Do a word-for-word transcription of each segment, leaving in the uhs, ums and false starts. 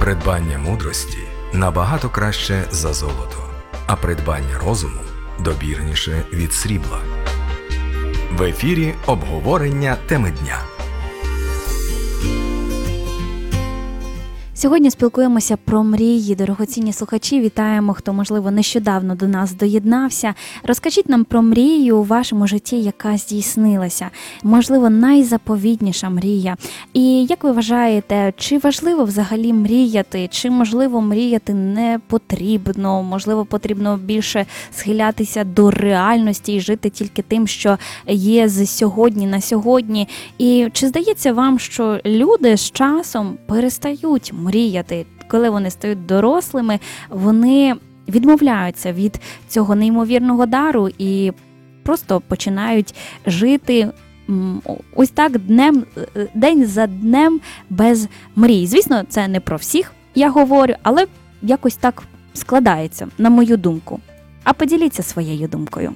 Придбання мудрості набагато краще за золото, а придбання розуму добірніше від срібла. В ефірі обговорення теми дня. Сьогодні спілкуємося про мрії. Дорогоцінні слухачі, вітаємо, хто, можливо, нещодавно до нас доєднався. Розкажіть нам про мрію у вашому житті, яка здійснилася. Можливо, найзаповітніша мрія. І як ви вважаєте, чи важливо взагалі мріяти? Чи, можливо, мріяти не потрібно? Можливо, потрібно більше схилятися до реальності і жити тільки тим, що є з сьогодні на сьогодні? І чи здається вам, що люди з часом перестають мріяти? Коли вони стають дорослими, вони відмовляються від цього неймовірного дару і просто починають жити ось так днем, день за днем без мрій. Звісно, це не про всіх, я говорю, але якось так складається, на мою думку. А поділіться своєю думкою.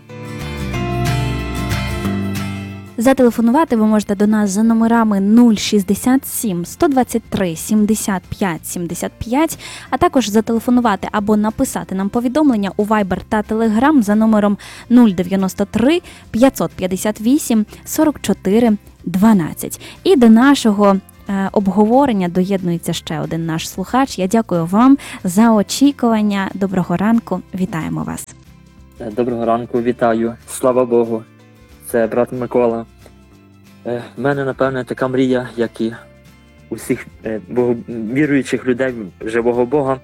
Зателефонувати ви можете до нас за номерами нуль шістдесят сім сто двадцять три сімдесят п'ять сімдесят п'ять, а також зателефонувати або написати нам повідомлення у Viber та Telegram за номером нуль дев'яносто три п'ятсот п'ятдесят вісім сорок чотири дванадцять. І до нашого е, обговорення доєднується ще один наш слухач. Я дякую вам за очікування. Доброго ранку, вітаємо вас. Доброго ранку, вітаю. Слава Богу. Це брат Микола. Е, в мене, напевне, така мрія, як і усіх е, бого, віруючих людей, живого Бога,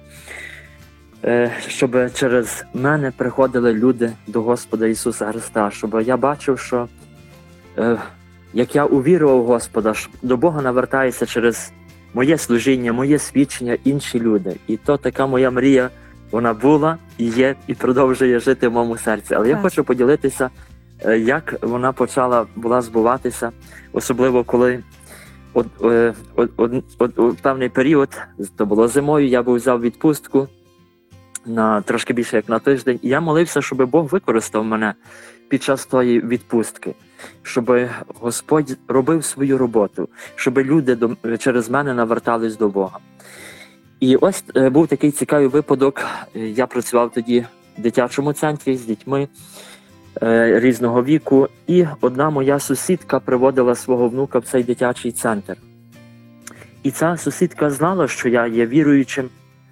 е, щоб через мене приходили люди до Господа Ісуса Христа, щоб я бачив, що е, як я увірував в Господа, до Бога навертаються через моє служіння, моє свідчення інші люди. І то така моя мрія, вона була, і є, і продовжує жити в моєму серці. Але я хочу поділитися, як вона почала була збуватися, особливо коли от, от, от, от, от, от певний період, то було зимою, я був взяв відпустку на трошки більше як на тиждень, і я молився, щоб Бог використав мене під час тої відпустки, щоб Господь робив свою роботу, щоб люди до, через мене навертались до Бога. І ось був такий цікавий випадок, я працював тоді в дитячому центрі з дітьми різного віку, і одна моя сусідка приводила свого внука в цей дитячий центр. І ця сусідка знала, що я є віруючим,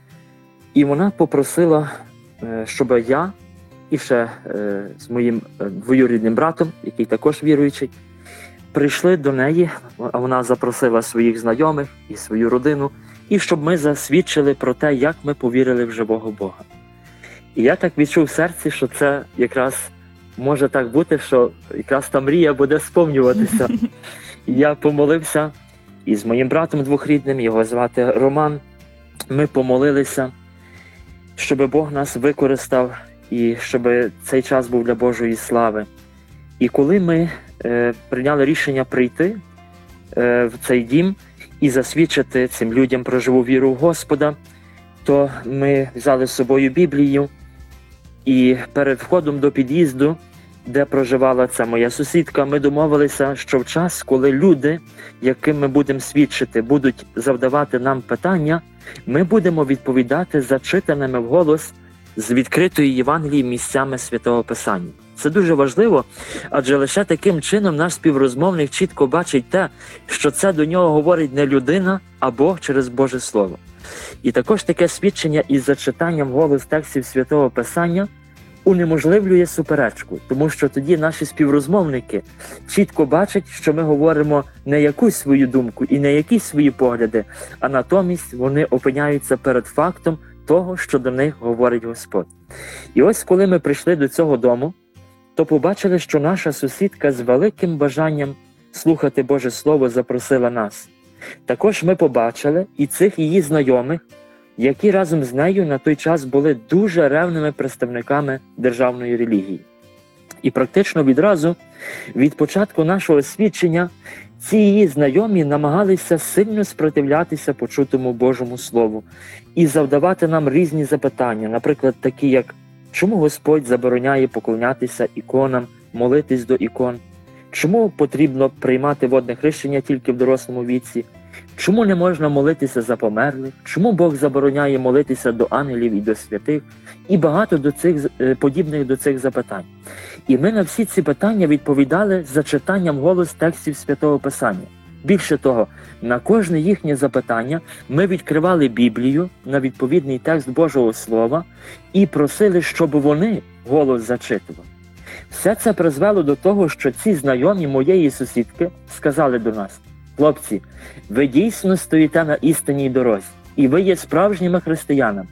і вона попросила, щоб я і ще з моїм двоюрідним братом, який також віруючий, прийшли до неї, а вона запросила своїх знайомих і свою родину, і щоб ми засвідчили про те, як ми повірили в живого Бога. І я так відчув в серці, що це якраз може так бути, що якраз та мрія буде сповнюватися. І я помолився із моїм братом двохрідним, його звати Роман. Ми помолилися, щоб Бог нас використав і щоб цей час був для Божої слави. І коли ми е, прийняли рішення прийти е, в цей дім і засвідчити цим людям про живу віру в Господа, то ми взяли з собою Біблію, і перед входом до під'їзду, де проживала ця моя сусідка, ми домовилися, що в час, коли люди, яким ми будемо свідчити, будуть завдавати нам питання, ми будемо відповідати зачитаними вголос з відкритої Євангелії місцями Святого Писання. Це дуже важливо, адже лише таким чином наш співрозмовник чітко бачить те, що це до нього говорить не людина, а Бог через Боже Слово. І також таке свідчення із зачитанням вголос текстів Святого Писання унеможливлює суперечку, тому що тоді наші співрозмовники чітко бачать, що ми говоримо не якусь свою думку і не якісь свої погляди, а натомість вони опиняються перед фактом того, що до них говорить Господь. І ось коли ми прийшли до цього дому, то побачили, що наша сусідка з великим бажанням слухати Боже Слово запросила нас. Також ми побачили і цих її знайомих, які разом з нею на той час були дуже ревними представниками державної релігії. І практично відразу, від початку нашого свідчення, ці її знайомі намагалися сильно спротивлятися почутому Божому Слову і завдавати нам різні запитання, наприклад, такі як чому Господь забороняє поклонятися іконам, молитись до ікон, чому потрібно приймати водне хрещення тільки в дорослому віці, Чому не можна молитися за померлих? Чому Бог забороняє молитися до ангелів і до святих? І багато до цих, подібних до цих запитань. І ми на всі ці питання відповідали за читанням вголос текстів Святого Писання. Більше того, на кожне їхнє запитання ми відкривали Біблію на відповідний текст Божого Слова і просили, щоб вони голос зачитували. Все це призвело до того, що ці знайомі моєї сусідки сказали до нас: «Хлопці, ви дійсно стоїте на істинній дорозі, і ви є справжніми християнами».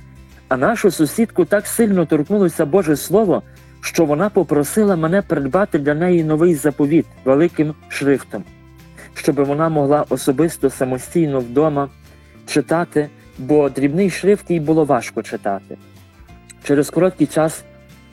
А нашу сусідку так сильно торкнулося Боже Слово, що вона попросила мене придбати для неї новий заповіт великим шрифтом, щоб вона могла особисто самостійно вдома читати, бо дрібний шрифт їй було важко читати. Через короткий час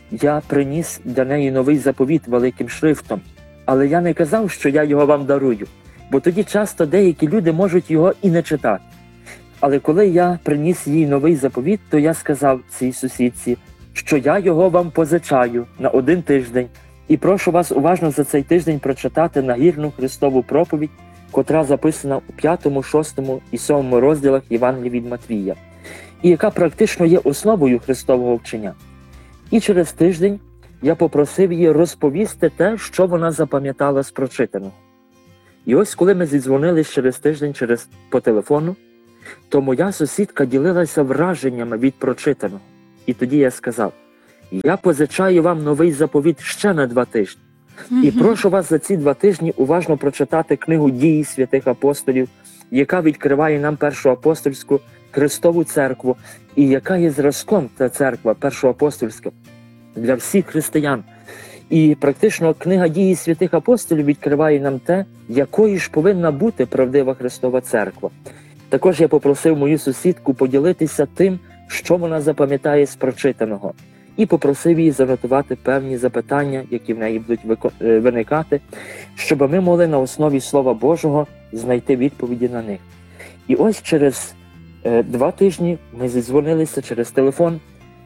я приніс для неї новий заповіт великим шрифтом, але я не казав, що я його вам дарую, бо тоді часто деякі люди можуть його і не читати. Але коли я приніс їй новий заповіт, то я сказав цій сусідці, що я його вам позичаю на один тиждень і прошу вас уважно за цей тиждень прочитати нагірну Христову проповідь, котра записана у п'ятому, шостому і сьомому розділах Євангелія від Матвія, і яка практично є основою Христового вчення. І через тиждень я попросив її розповісти те, що вона запам'ятала з прочитаного. І ось коли ми зідзвонились через тиждень через, по телефону, то моя сусідка ділилася враженнями від прочитаного. І тоді я сказав: я позичаю вам новий заповіт ще на два тижні. І прошу вас за ці два тижні уважно прочитати книгу «Дії святих апостолів», яка відкриває нам Першу апостольську Христову церкву, і яка є зразком, та церква першоапостольська, для всіх християн. І практично книга «Дії святих апостолів» відкриває нам те, якою ж повинна бути правдива Христова церква. Також я попросив мою сусідку поділитися тим, що вона запам'ятає з прочитаного, і попросив її занотувати певні запитання, які в неї будуть виникати, щоб ми могли на основі Слова Божого знайти відповіді на них. І ось через е, два тижні ми зідзвонилися через телефон,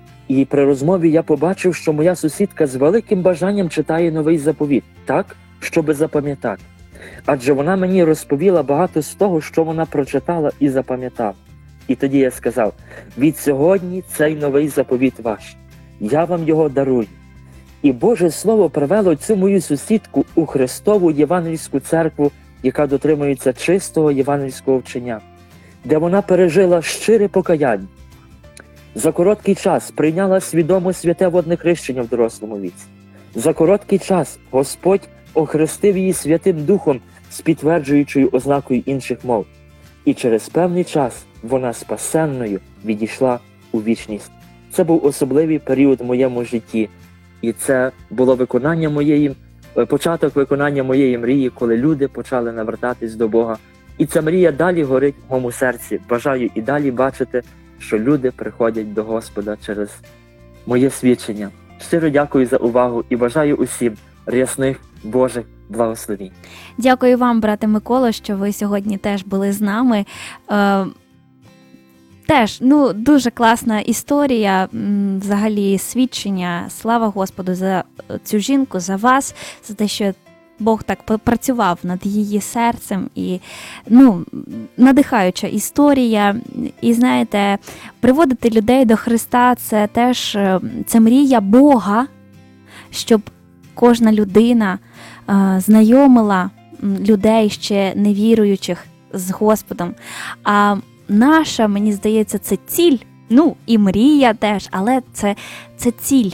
і при розмові я побачив, що моя сусідка з великим бажанням читає новий заповіт, так, щоби запам'ятати. Адже вона мені розповіла багато з того, що вона прочитала і запам'ятала. І тоді я сказав: від сьогодні цей новий заповіт ваш. Я вам його дарую. І Боже Слово привело цю мою сусідку у Христову Євангельську церкву, яка дотримується чистого євангельського вчення, де вона пережила щире покаяння. За короткий час прийняла свідомо святе водне хрещення в дорослому віці. За короткий час Господь охрестив її Святим Духом з підтверджуючою ознакою інших мов. І через певний час вона спасенною відійшла у вічність. Це був особливий період в моєму житті. І це було виконання моєї, початок виконання моєї мрії, коли люди почали навертатись до Бога. І ця мрія далі горить в моєму серці. Бажаю і далі бачити, що люди приходять до Господа через моє свідчення. Щиро дякую за увагу і бажаю усім рясних Божих благословінь. Дякую вам, брате Миколо, що ви сьогодні теж були з нами. Е, теж, ну, дуже класна історія, взагалі свідчення. Слава Господу за цю жінку, за вас, за те, що Бог так працював над її серцем. І, ну, надихаюча історія. І, знаєте, приводити людей до Христа – це теж це мрія Бога, щоб кожна людина е, знайомила людей, ще невіруючих, з Господом. А наша, мені здається, це ціль, ну і мрія теж, але це, це ціль.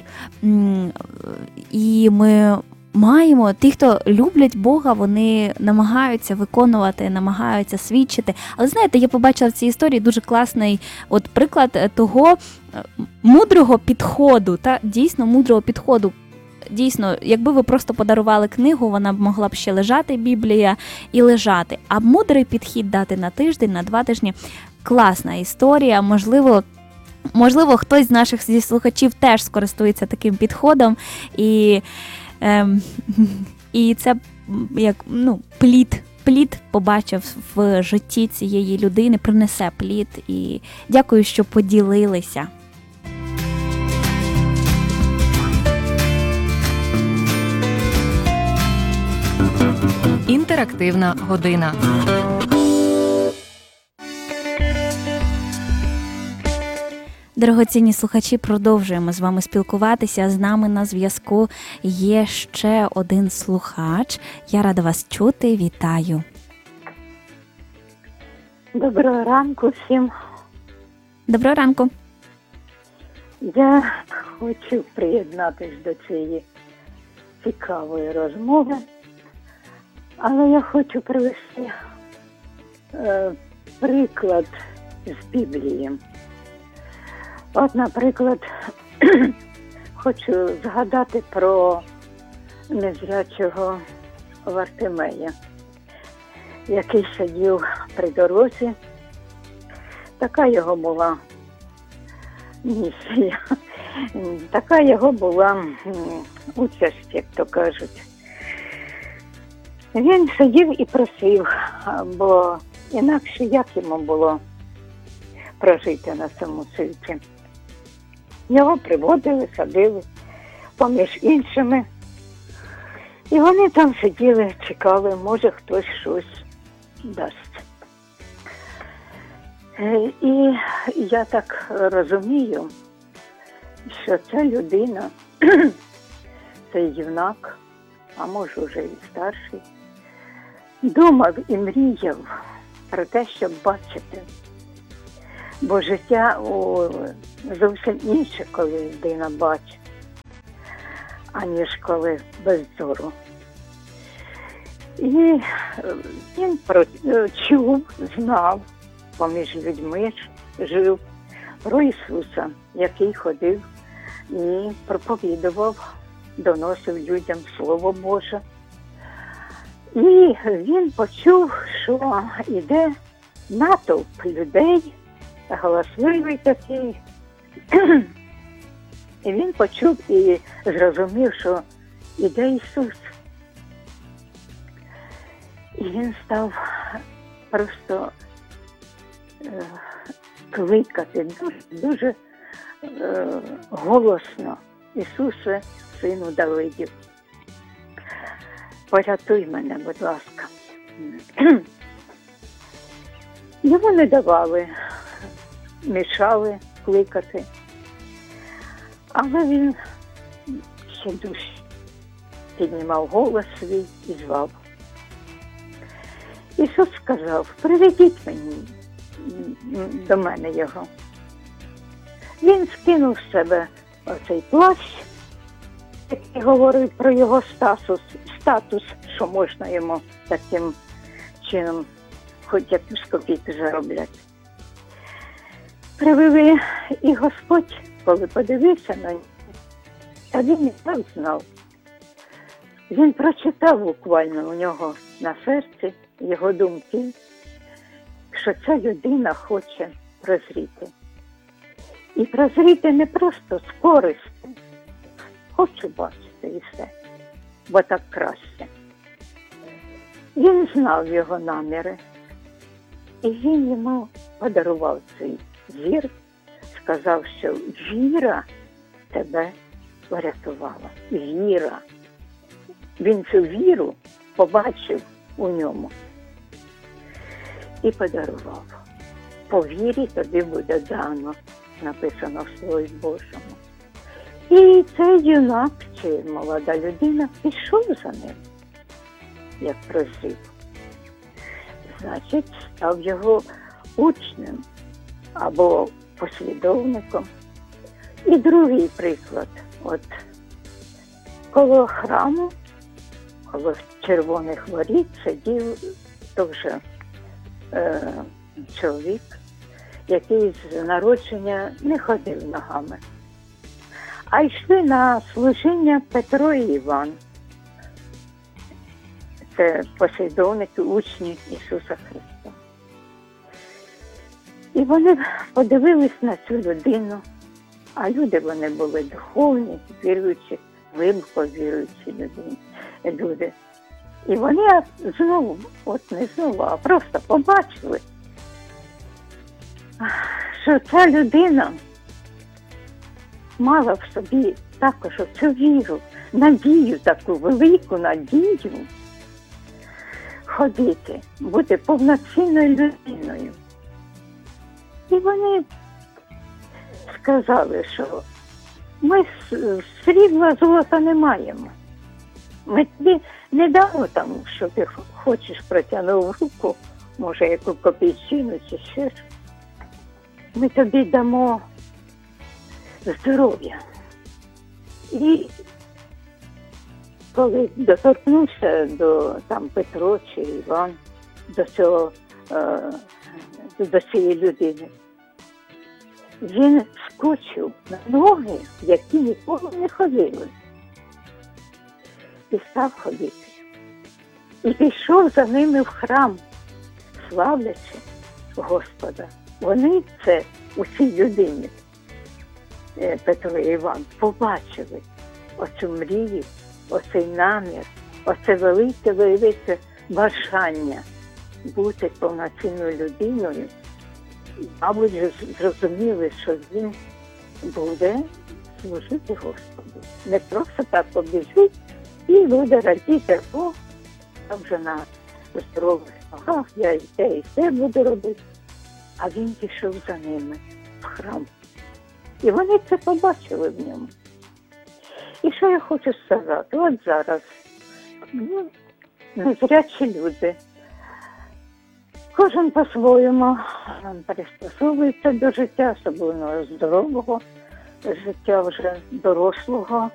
І ми маємо, ті, хто люблять Бога, вони намагаються виконувати, намагаються свідчити. Але знаєте, я побачила в цій історії дуже класний от приклад того мудрого підходу, та дійсно мудрого підходу. Дійсно, якби ви просто подарували книгу, вона б могла б ще лежати, Біблія, і лежати. А мудрий підхід дати на тиждень, на два тижні – класна історія. Можливо, можливо, хтось з наших слухачів теж скористується таким підходом. І, ем, і це як, ну, плід, плід побачив в житті цієї людини, принесе плід. І дякую, що поділилися. Інтерактивна година. Дорогоцінні слухачі, продовжуємо з вами спілкуватися. З нами на зв'язку є ще один слухач. Я рада вас чути. Вітаю. Доброго ранку всім. Доброго ранку. Я хочу приєднатися до цієї цікавої розмови, але я хочу привести е, приклад з Біблії. От, наприклад, хочу згадати про незрячого Вартимея, який сидів при дорозі. Така його була місія, така його була участь, як то кажуть. Він сидів і просив, бо інакше як йому було прожити на цьому світі. Його приводили, садили поміж іншими. І вони там сиділи, чекали, може хтось щось дасть. І я так розумію, що ця людина, цей юнак, а може вже і старший, думав і мріяв про те, щоб бачити. Бо життя о, зовсім інше, коли людина бачить, аніж коли без зору. І він чув, знав, поміж людьми жив про Ісуса, який ходив і проповідував, доносив людям Слово Боже. І він почув, що йде натовп людей, галасливий такий. І він почув і зрозумів, що йде Ісус. І він став просто е, кликати дуже, дуже е, голосно: Ісусе, сину Давидів, порятуй мене, будь ласка. Йому не давали, мішали кликати, але він ще дужче піднімав голос свій і звав. Ісус сказав: приведіть мені до мене його. Він скинув з себе оцей плащ, який говорить про його статус, статус, що можна йому таким чином хоч якусь копійку заробляти. Привели, і Господь, коли подивився на нього, а він і так знав. Він прочитав буквально у нього на серці його думки, що ця людина хоче прозріти. І прозріти не просто з користю. Хочу бачити і все, бо так краще. Він знав його наміри, і він йому подарував цей зір, сказав, що віра тебе врятувала. Віра. Він цю віру побачив у ньому і подарував. По вірі тобі буде дано, написано в Слові Божому. І цей юнак, чи молода людина, пішов за ним, як просив. Значить, став його учнем або послідовником. І другий приклад. От коло храму, коло червоних воріт сидів теж е, чоловік, який з народження не ходив ногами. А йшли на служіння Петро і Іван. Це послідовники, учні Ісуса Христа. І вони подивились на цю людину, а люди вони були духовні, віруючі, глибоко віруючі люди. І вони знову, от не знову, а просто побачили, що ця людина мала в собі також цю віру, надію, таку велику надію ходити, бути повноцінною людиною. І вони сказали, що ми с- срібла, золота не маємо. Ми тобі не дамо там, що ти х- хочеш, протягнув руку, може, яку копійчину чи ще щось. Ми тобі дамо здоров'я. І коли доторкнувся до там Петро чи Іван, до цього, е, до цієї людини, він скочив на ноги, які ніколи не ходили. І став ходити. І пішов за ними в храм, славлячи Господа. Вони це у цій людині, е, Петро і Іван, побачили оцю мрію, оцей намір, оце велике, велике бажання бути повноцінною людиною. І, мабуть, з- зрозуміли, що він буде служити Господу. Не просто так побіжить і буде радіти, о, там вже на здорових ногах, я і те, і те буду робити. А він пішов за ними в храм. І вони це побачили в ньому. І що я хочу сказати? От зараз, ну, незрячі люди. Кожен по-своєму пристосовується до життя, особливо здорового життя вже дорослого.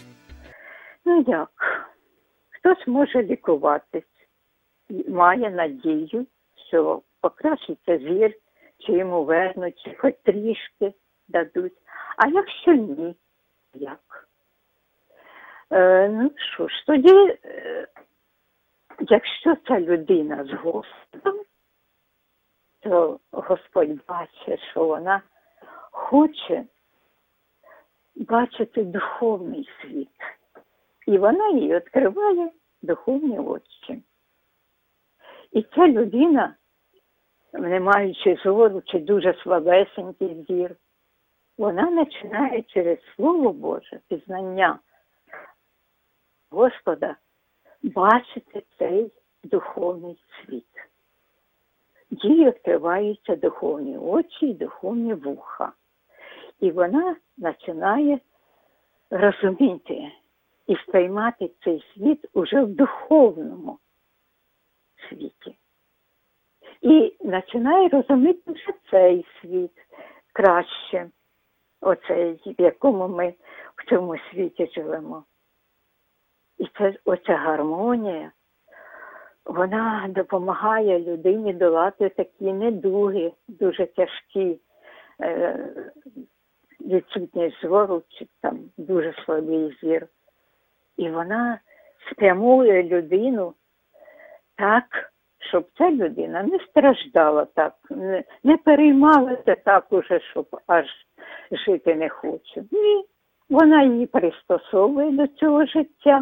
Ну як? Хтось може лікуватись, має надію, що покращиться зір, чи йому вернуть, чи хоч трішки дадуть. А якщо ні, як? Е, ну що ж, тоді, е, якщо ця людина з Господом, то Господь бачить, що вона хоче бачити духовний світ. І вона їй відкриває духовні очі. І ця людина, не маючи зору чи дуже слабесенький зір, вона починає через Слово Боже, пізнання Господа, бачити цей духовний світ. Їй відкриваються духовні очі і духовні вуха. І вона починає розуміти і сприймати цей світ уже в духовному світі. І починає розуміти вже цей світ краще, оцей, в якому ми в цьому світі живемо. І це, оця гармонія, вона допомагає людині долати такі недуги, дуже тяжкі, е, відсутність зору, чи там дуже слабий зір. І вона спрямує людину так, щоб ця людина не страждала так, не, не переймалася так уже, щоб аж жити не хоче. Ні, вона її пристосовує до цього життя,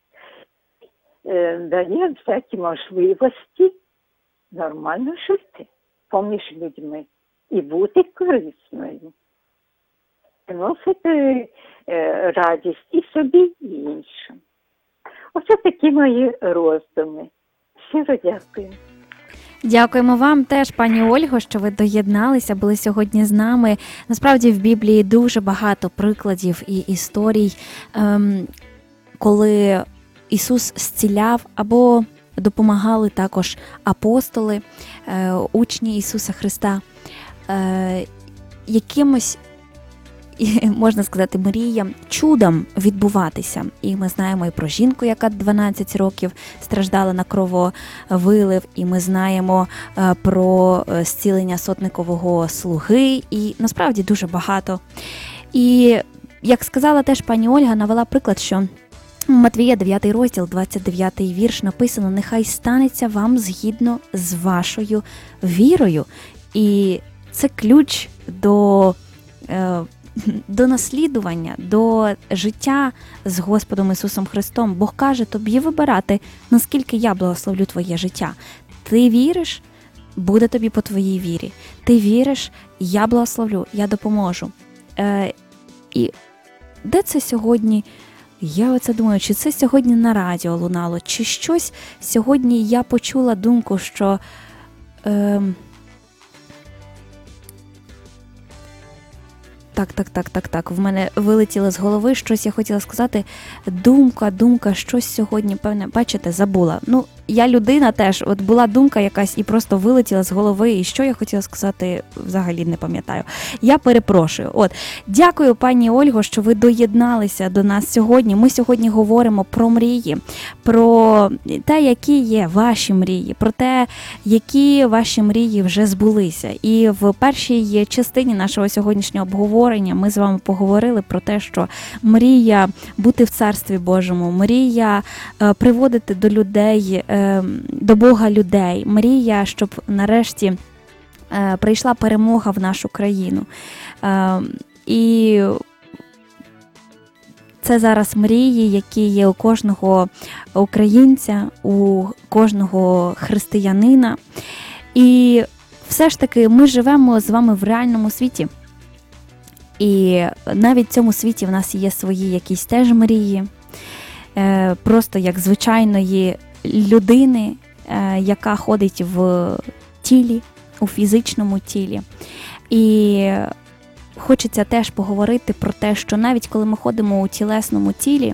е, дає всякі можливості нормально жити поміж людьми і бути корисною. Приносити е, радість і собі, і іншим. Оце такі мої роздуми. Щиро дякую. Дякуємо вам теж, пані Ольго, що ви доєдналися, були сьогодні з нами. Насправді в Біблії дуже багато прикладів і історій, ем, коли Ісус зціляв або допомагали також апостоли, е, учні Ісуса Христа, е, якимось, можна сказати, мріям, чудом відбуватися. І ми знаємо і про жінку, яка дванадцять років страждала на крововилив, і ми знаємо про зцілення сотникового слуги, і насправді дуже багато. І, як сказала теж пані Ольга, навела приклад, що Матвія, дев'ятий розділ, двадцять дев'ятий вірш, написано: «Нехай станеться вам згідно з вашою вірою». І це ключ до до наслідування, до життя з Господом Ісусом Христом. Бог каже тобі вибирати, наскільки я благословлю твоє життя. Ти віриш, буде тобі по твоїй вірі. Ти віриш, я благословлю, я допоможу. Е, і де це сьогодні? Я оце думаю, чи це сьогодні на радіо лунало, чи щось сьогодні я почула думку, що Е, Так, так, так, так, так. В мене вилетіло з голови щось, я хотіла сказати. Думка, думка, щось сьогодні, певне, бачите, забула. Ну, я людина теж, от була думка якась і просто вилетіла з голови, і що я хотіла сказати, взагалі не пам'ятаю. Я перепрошую. От, дякую, пані Ольго, що ви доєдналися до нас сьогодні. Ми сьогодні говоримо про мрії, про те, які є ваші мрії, про те, які ваші мрії вже збулися. І в першій частині нашого сьогоднішнього обговорення ми з вами поговорили про те, що мрія бути в Царстві Божому, мрія е, приводити до людей, е, до Бога людей, мрія, щоб нарешті е, прийшла перемога в нашу країну. Е, і це зараз мрії, які є у кожного українця, у кожного християнина. І все ж таки ми живемо з вами в реальному світі. І навіть в цьому світі в нас є свої якісь теж мрії, просто як звичайної людини, яка ходить в тілі, у фізичному тілі. І хочеться теж поговорити про те, що навіть коли ми ходимо у тілесному тілі,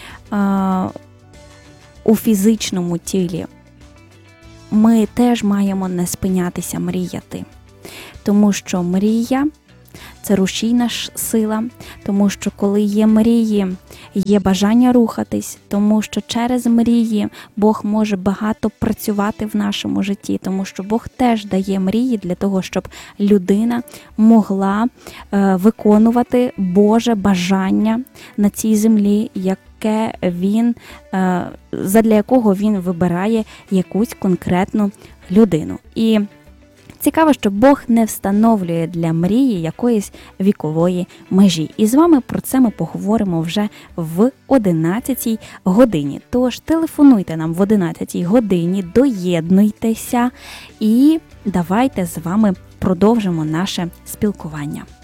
у фізичному тілі, ми теж маємо не спинятися мріяти. Тому що мрія – це рушійна сила, тому що коли є мрії, є бажання рухатись, тому що через мрії Бог може багато працювати в нашому житті, тому що Бог теж дає мрії для того, щоб людина могла е, виконувати Боже бажання на цій землі, яке він, е, задля якого він вибирає якусь конкретну людину. І цікаво, що Бог не встановлює для мрії якоїсь вікової межі. І з вами про це ми поговоримо вже в одинадцятій годині. Тож телефонуйте нам в одинадцятій годині, доєднуйтеся і давайте з вами продовжимо наше спілкування.